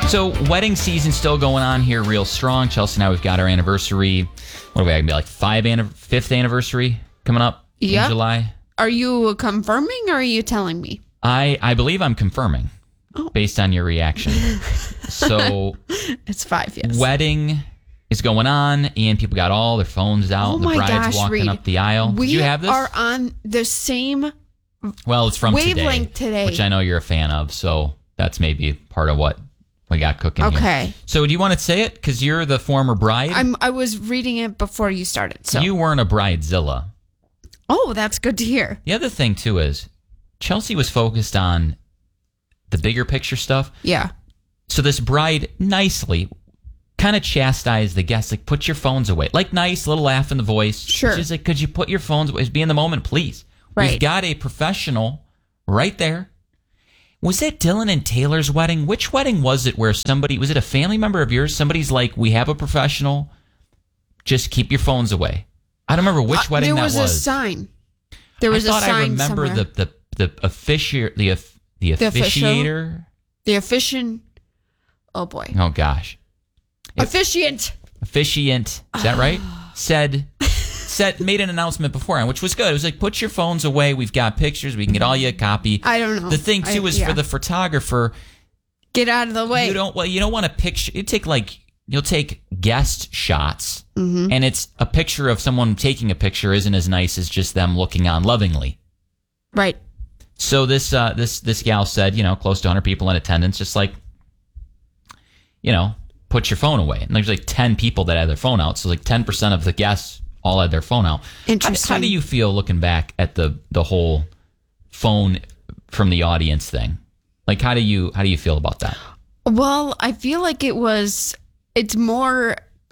So wedding season still going on here real strong. Chelsea and I, we've got our anniversary. What are we going to be like? Fifth anniversary coming up in July. Are you confirming or are you telling me? I believe I'm confirming based on your reaction. So it's 5, yes. Wedding is going on and people got all their phones out. Oh the bride's walking Reed. up the aisle. We Did you have this? are on the same Well, it's from wavelength today. Which I know you're a fan of, so that's maybe part of what we got cooking here. Okay. So do you want to say it? Because you're the former bride. I was reading it before you started. So You weren't a bridezilla. Oh, that's good to hear. The other thing, too, is Chelsea was focused on the bigger picture stuff. Yeah. So this bride nicely kind of chastised the guests, like, put your phones away. Like, nice, little laugh in the voice. Sure. She's like, could you put your phones away? Be in the moment, please. Right. We've got a professional right there. Was it Dylan and Taylor's wedding? Which wedding was it where somebody, was it a family member of yours? Somebody's like, we have a professional. Just keep your phones away. I don't remember which wedding that was. There was a sign. There was a sign I remember somewhere. the officiator. The officiant. Oh, boy. Oh, gosh. Officiant. Is that right? Said, made an announcement beforehand, which was good. It was like, put your phones away. We've got pictures. We can get all you a copy. I don't know. The thing, too, is for the photographer. Get out of the way. You don't want a picture. You'll take guest shots, and it's a picture of someone taking a picture isn't as nice as just them looking on lovingly. Right. So this gal said, close to 100 people in attendance, just like, put your phone away. And there's like 10 people that had their phone out. So like 10% of the guests all had their phone out. Interesting. How do you feel looking back at the whole phone from the audience thing? Like, how do you feel about that? Well, I feel like it's more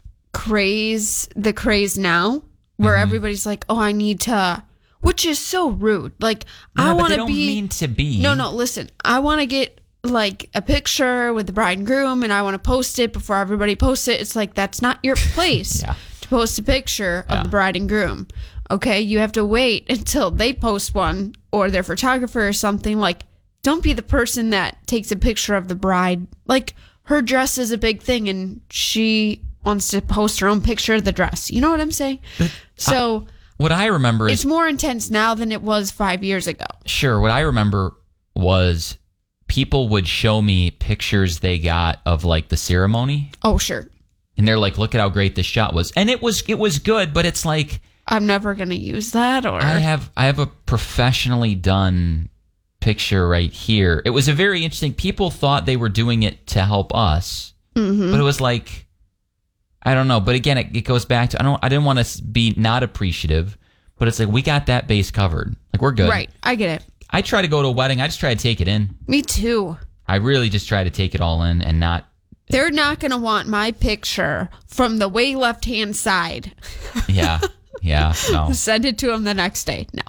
the craze now where everybody's like, oh, I need to, which is so rude. Like, I want to be. Mean to be. No, listen, I want to get like a picture with the bride and groom and I want to post it before everybody posts it. It's like, that's not your place to post a picture of the bride and groom. Okay. You have to wait until they post one or their photographer or something. Like, don't be the person that takes a picture of the bride. Like, her dress is a big thing and she wants to post her own picture of the dress. You know what I'm saying? So what I remember is it's more intense now than it was 5 years ago. Sure. What I remember was people would show me pictures they got of like the ceremony. Oh, sure. And they're like, look at how great this shot was. And it was good, but it's like, I'm never going to use that. Or I have a professionally done picture right here. It was a very interesting. People thought they were doing it to help us, but it was like, I don't know. But again, it goes back to I didn't want to be not appreciative, but it's like we got that base covered. Like we're good. Right. I get it. I try to go to a wedding. I just try to take it in. Me too. I really just try to take it all in and not. They're not going to want my picture from the way left-hand side. Yeah. No. Send it to them the next day. No.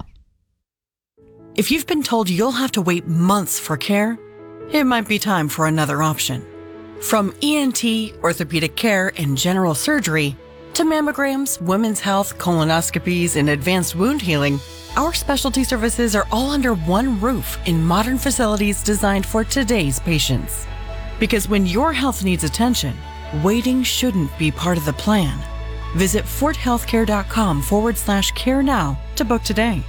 If you've been told you'll have to wait months for care, it might be time for another option. From ENT, orthopedic care, and general surgery, to mammograms, women's health, colonoscopies, and advanced wound healing, our specialty services are all under one roof in modern facilities designed for today's patients. Because when your health needs attention, waiting shouldn't be part of the plan. Visit forthealthcare.com/care now to book today.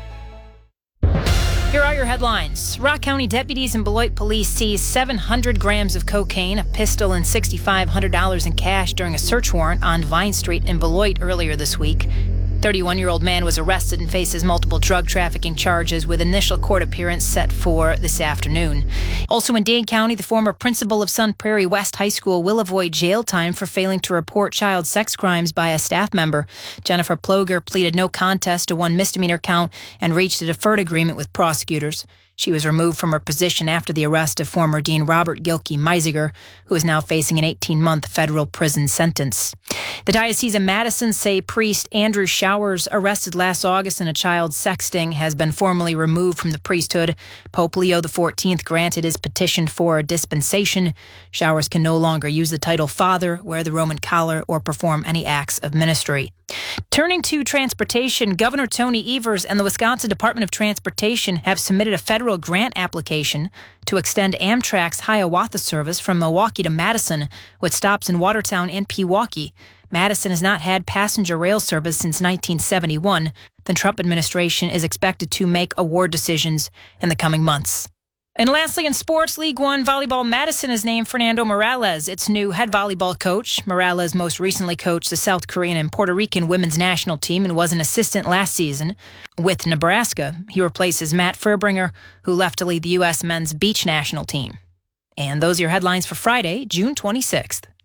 Here are your headlines. Rock County deputies and Beloit police seized 700 grams of cocaine, a pistol, and $6,500 in cash during a search warrant on Vine Street in Beloit earlier this week. 31-year-old man was arrested and faces multiple drug trafficking charges with initial court appearance set for this afternoon. Also in Dane County, the former principal of Sun Prairie West High School will avoid jail time for failing to report child sex crimes by a staff member. Jennifer Ploger pleaded no contest to one misdemeanor count and reached a deferred agreement with prosecutors. She was removed from her position after the arrest of former Dean Robert Gilkey Meisiger, who is now facing an 18-month federal prison sentence. The Diocese of Madison say priest Andrew Showers, arrested last August in a child sexting, has been formally removed from the priesthood. Pope Leo XIV granted his petition for a dispensation. Showers can no longer use the title Father, wear the Roman collar, or perform any acts of ministry. Turning to transportation, Governor Tony Evers and the Wisconsin Department of Transportation have submitted a federal grant application to extend Amtrak's Hiawatha service from Milwaukee to Madison, with stops in Watertown and Pewaukee. Madison has not had passenger rail service since 1971. The Trump administration is expected to make award decisions in the coming months. And lastly, in sports, League One Volleyball, Madison has named Fernando Morales its new head volleyball coach. Morales most recently coached the South Korean and Puerto Rican women's national team and was an assistant last season with Nebraska. He replaces Matt Furbringer, who left to lead the U.S. men's beach national team. And those are your headlines for Friday, June 26th.